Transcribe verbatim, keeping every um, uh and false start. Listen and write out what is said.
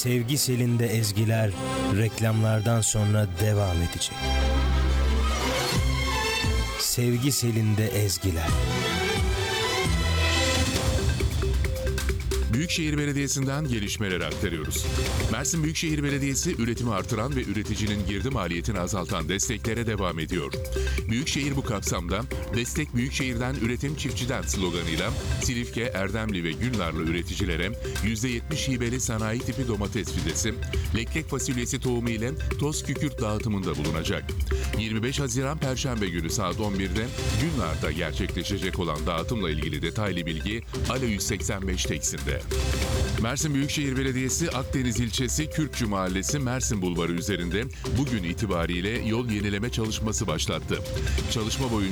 Sevgi Selinde ezgiler reklamlardan sonra devam edecek. Sevgi Selinde ezgiler. Büyükşehir Belediyesi'nden gelişmeler aktarıyoruz. Mersin Büyükşehir Belediyesi üretimi artıran ve üreticinin girdi maliyetini azaltan desteklere devam ediyor. Büyükşehir bu kapsamda "Destek Büyükşehir'den Üretim Çiftçiden" sloganıyla Silifke, Erdemli ve Gülnarlı üreticilere yüzde yetmiş hibeli sanayi tipi domates fidesi, leklek fasulyesi tohumu ile toz kükürt dağıtımında bulunacak. yirmi beş Haziran Perşembe günü saat on birde Gülnar'da gerçekleşecek olan dağıtımla ilgili detaylı bilgi Alo yüz seksen beş Teksin'de. Mersin Büyükşehir Belediyesi Akdeniz ilçesi Kürkçü Mahallesi Mersin Bulvarı üzerinde bugün itibariyle yol yenileme çalışması başlattı. Çalışma boyunca